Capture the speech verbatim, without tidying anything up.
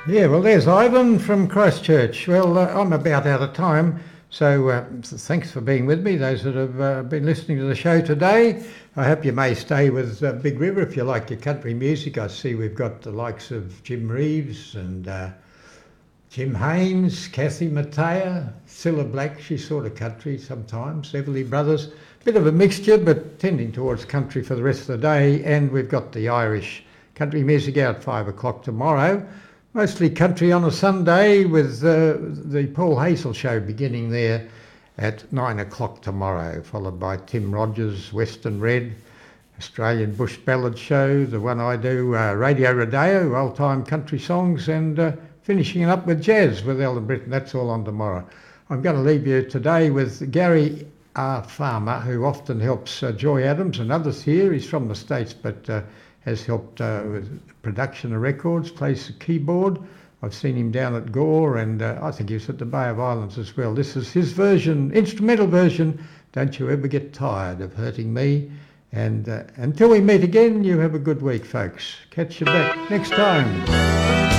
Yeah, well, there's Ivan from Christchurch. Well, uh, I'm about out of time, so uh, thanks for being with me, those that have uh, been listening to the show today. I hope you may stay with uh, Big River if you like your country music. I see we've got the likes of Jim Reeves and uh, Jim Haynes, Kathy Mattea, Cilla Black, she's sort of country sometimes, Everly Brothers. Bit of a mixture, but tending towards country for the rest of the day. And we've got the Irish country music out at five o'clock tomorrow. Mostly country on a Sunday with uh, the Paul Hazel show beginning there at nine o'clock tomorrow, followed by Tim Rogers, Western Red, Australian Bush Ballad Show, the one I do, uh, Radio Rodeo, old-time country songs, and uh, finishing it up with jazz with Ellen Britton. That's all on tomorrow. I'm going to leave you today with Gary R. Farmer, who often helps uh, Joy Adams and others here. He's from the States, but uh, has helped uh, with production of records, plays the keyboard. I've seen him down at Gore, and uh, I think he was at the Bay of Islands as well. This is his version, instrumental version, Don't You Ever Get Tired of Hurting Me. And uh, until we meet again, you have a good week, folks. Catch you back next time.